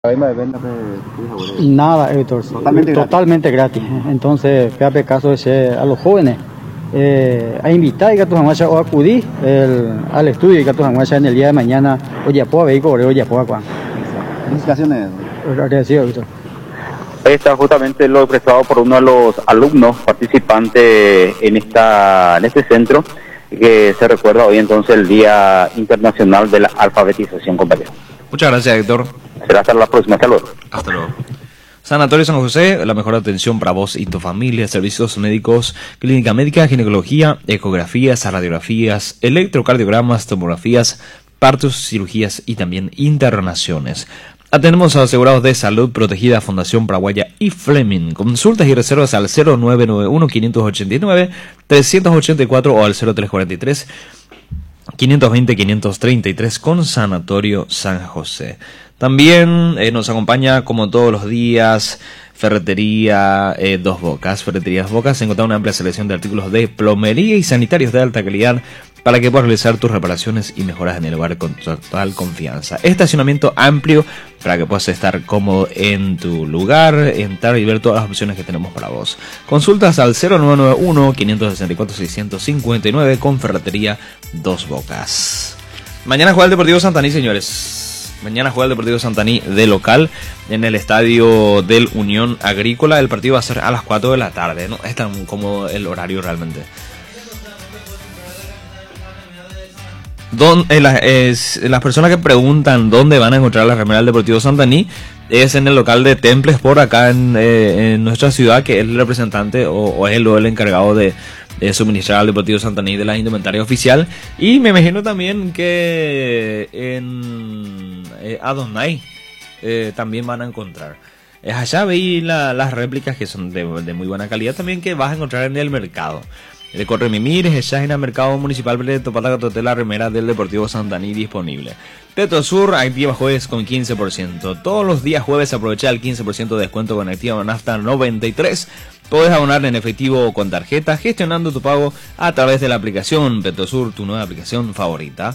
Nada, Héctor, totalmente gratis. Entonces, fíjate caso a los jóvenes, a invitar a tus o acudir al estudio que tus en el día de mañana, oye, puedo ver oye, puedo acá. Felicitaciones. Agradecido, Héctor. Ahí está justamente lo expresado por uno de los alumnos participantes en este centro, que se recuerda hoy entonces el Día Internacional de la Alfabetización, compañero. Muchas gracias, Héctor. Será hasta la próxima. Hasta luego. Hasta luego. Sanatorio San José, la mejor atención para vos y tu familia, servicios médicos, clínica médica, ginecología, ecografías, radiografías, electrocardiogramas, tomografías, partos, cirugías y también internaciones. Atendemos a asegurados de salud protegida, Fundación Paraguaya y Fleming. Consultas y reservas al 0991-589-384 o al 0343 520-533 con Sanatorio San José. También nos acompaña, como todos los días, Ferretería Dos Bocas. Ferretería Dos Bocas encuentra una amplia selección de artículos de plomería y sanitarios de alta calidad para que puedas realizar tus reparaciones y mejoras en el hogar con total confianza. Estacionamiento amplio para que puedas estar cómodo en tu lugar, entrar y ver todas las opciones que tenemos para vos. Consultas al 0991-564-659 con Ferretería Dos Bocas. Mañana juega el Deportivo Santaní, señores. Mañana juega el Deportivo Santaní de local en el estadio del Unión Agrícola. El partido va a ser a las 4 de la tarde. No es tan cómodo el horario realmente. Las personas que preguntan dónde van a encontrar la remera del Deportivo Santaní es en el local de Temples por acá en nuestra ciudad, que es el representante o es el encargado de suministrar al Deportivo Santaní de la indumentaria oficial. Y me imagino también que en Adonai también van a encontrar. Allá veis las réplicas que son de muy buena calidad también, que vas a encontrar en el mercado. De Corremimires, ya en el mercado municipal de Topata, la remera del Deportivo Santaní disponible. Petrosur, activa jueves con 15%. Todos los días jueves aprovecha el 15% de descuento con activa Nafta 93. Podés abonar en efectivo o con tarjeta, gestionando tu pago a través de la aplicación Petrosur, tu nueva aplicación favorita.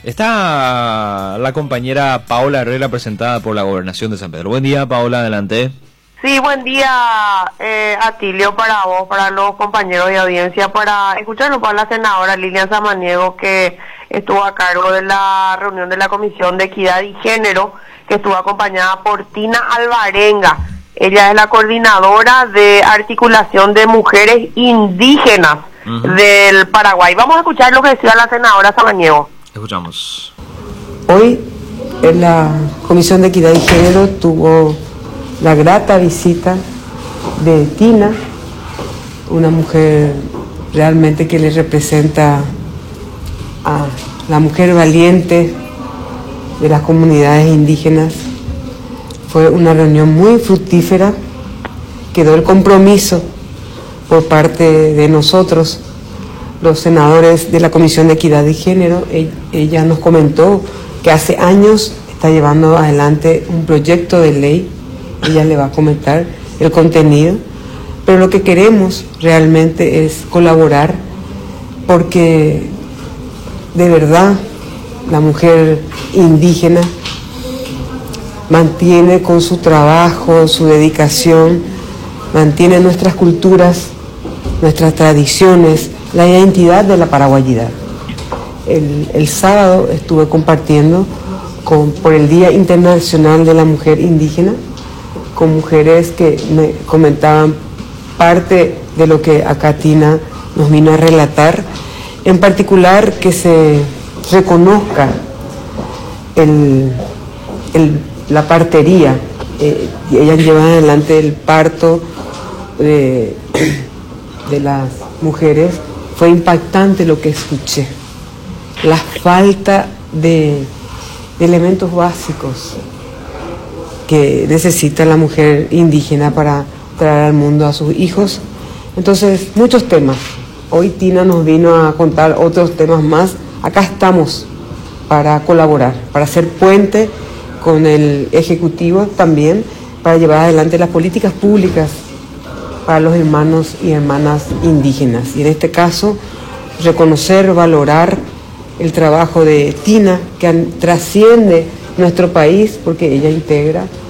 Está la compañera Paola Herrera, presentada por la Gobernación de San Pedro. Buen día, Paola, adelante. Sí, buen día, Atilio, para vos, para los compañeros de audiencia, para escucharlo para la senadora Lilian Samaniego, que estuvo a cargo de la reunión de la Comisión de Equidad y Género, que estuvo acompañada por Tina Alvarenga. Ella es la coordinadora de articulación de mujeres indígenas del Paraguay. Vamos a escuchar lo que decía la senadora Samaniego. Escuchamos. Hoy en la Comisión de Equidad y Género tuvo la grata visita de Tina, una mujer realmente que le representa a la mujer valiente de las comunidades indígenas. Fue una reunión muy fructífera, quedó el compromiso por parte de nosotros, los senadores de la Comisión de Equidad y Género. Ella nos comentó que hace años está llevando adelante un proyecto de ley. Ella le va a comentar el contenido, pero lo que queremos realmente es colaborar, porque de verdad la mujer indígena mantiene con su trabajo, su dedicación, mantiene nuestras culturas, nuestras tradiciones, la identidad de la paraguayidad. El sábado estuve compartiendo por el Día Internacional de la Mujer Indígena, con mujeres que me comentaban parte de lo que acá Tina nos vino a relatar, en particular que se reconozca la partería. Ellas llevan adelante el parto de las mujeres. Fue impactante lo que escuché, la falta de elementos básicos que necesita la mujer indígena para traer al mundo a sus hijos. Entonces, muchos temas. Hoy Tina nos vino a contar otros temas más. Acá estamos para colaborar, para hacer puente con el Ejecutivo también, para llevar adelante las políticas públicas para los hermanos y hermanas indígenas. Y en este caso, reconocer, valorar el trabajo de Tina, que trasciende nuestro país, porque ella integra